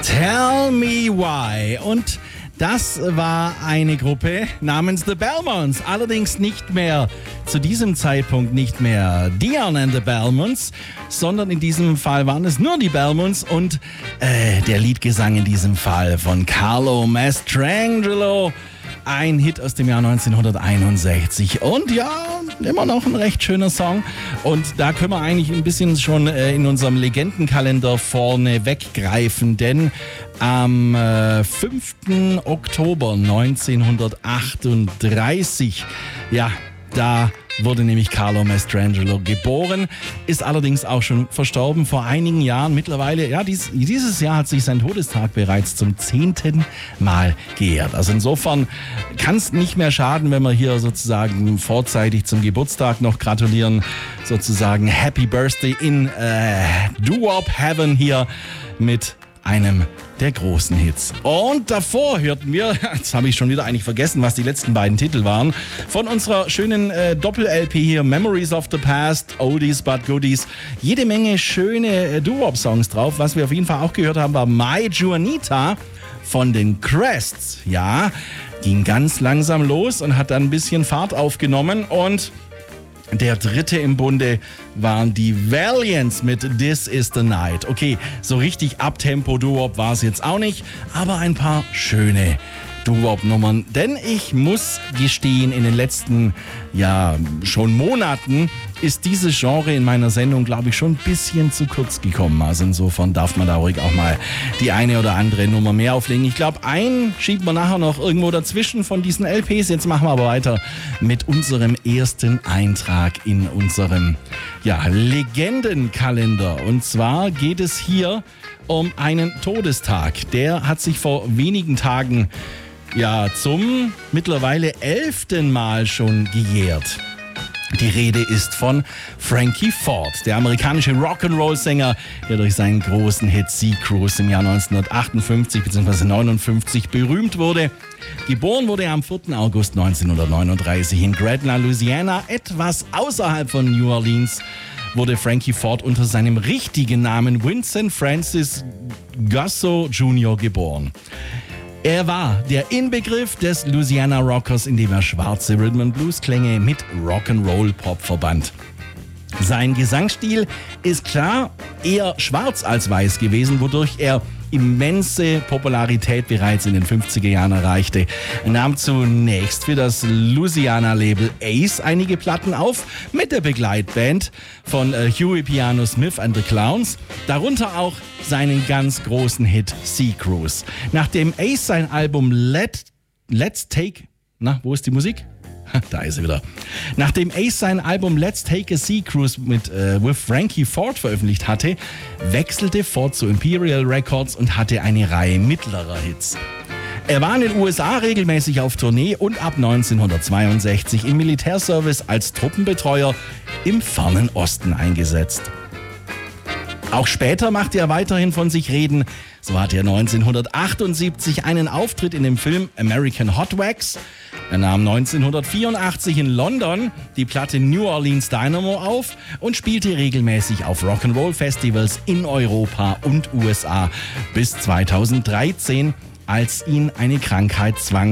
Tell Me Why. Und das war eine Gruppe namens The Belmonts. Allerdings nicht mehr, zu diesem Zeitpunkt nicht mehr Dion and the Belmonts, sondern in diesem Fall waren es nur die Belmonts und der Leadgesang in diesem Fall von Carlo Mastrangelo. Ein Hit aus dem Jahr 1961 und ja, immer noch ein recht schöner Song. Und da können wir eigentlich ein bisschen schon in unserem Legendenkalender vorne weggreifen, denn am 5. Oktober 1938, ja, da wurde nämlich Carlo Mastrangelo geboren, ist allerdings auch schon verstorben vor einigen Jahren. Mittlerweile, ja, dieses Jahr hat sich sein Todestag bereits zum 10. Mal geehrt. Also insofern kann es nicht mehr schaden, wenn wir hier sozusagen vorzeitig zum Geburtstag noch gratulieren. Sozusagen Happy Birthday in Doo-Wop Heaven hier mit einem der großen Hits. Und davor hörten wir, jetzt habe ich schon wieder eigentlich vergessen, was die letzten beiden Titel waren, von unserer schönen Doppel-LP hier, Memories of the Past, Oldies but Goodies. Jede Menge schöne Doo-Wop-Songs drauf. Was wir auf jeden Fall auch gehört haben, war My Juanita von den Crests. Ja, ging ganz langsam los und hat dann ein bisschen Fahrt aufgenommen und der dritte im Bunde waren die Valiants mit This Is the Night. Okay, so richtig Abtempo Doo-Wop war es jetzt auch nicht, aber ein paar schöne Doo-Wop-Nummern. Denn ich muss gestehen, in den letzten, ja, schon Monaten ist dieses Genre in meiner Sendung, glaube ich, schon ein bisschen zu kurz gekommen. Also insofern darf man da ruhig auch mal die eine oder andere Nummer mehr auflegen. Ich glaube, einen schiebt man nachher noch irgendwo dazwischen von diesen LPs. Jetzt machen wir aber weiter mit unserem ersten Eintrag in unserem, ja, Legendenkalender. Und zwar geht es hier um einen Todestag. Der hat sich vor wenigen Tagen, ja, zum mittlerweile 11. Mal schon gejährt. Die Rede ist von Frankie Ford, der amerikanische Rock'n'Roll-Sänger, der durch seinen großen Hit Sea Cruise im Jahr 1958 bzw. 59 berühmt wurde. Geboren wurde er am 4. August 1939 in Gretna, Louisiana, etwas außerhalb von New Orleans. Wurde Frankie Ford unter seinem richtigen Namen Vincent Francis Gusso Jr. geboren. Er war der Inbegriff des Louisiana Rockers, indem er schwarze Rhythm-and-Blues-Klänge mit Rock'n'Roll-Pop verband. Sein Gesangsstil ist klar eher schwarz als weiß gewesen, wodurch er immense Popularität bereits in den 50er Jahren erreichte. Er nahm zunächst für das Louisiana-Label Ace einige Platten auf, mit der Begleitband von Huey Piano Smith and the Clowns, darunter auch seinen ganz großen Hit Sea Cruise. Nachdem Ace sein Album Let's Take... Na, wo ist die Musik? Da ist sie wieder. Nachdem Ace sein Album Let's Take a Sea Cruise with Frankie Ford veröffentlicht hatte, wechselte Ford zu Imperial Records und hatte eine Reihe mittlerer Hits. Er war in den USA regelmäßig auf Tournee und ab 1962 im Militärservice als Truppenbetreuer im fernen Osten eingesetzt. Auch später machte er weiterhin von sich reden. So hatte er 1978 einen Auftritt in dem Film American Hot Wax. Er nahm 1984 in London die Platte New Orleans Dynamo auf und spielte regelmäßig auf Rock'n'Roll-Festivals in Europa und USA bis 2013, als ihn eine Krankheit zwang,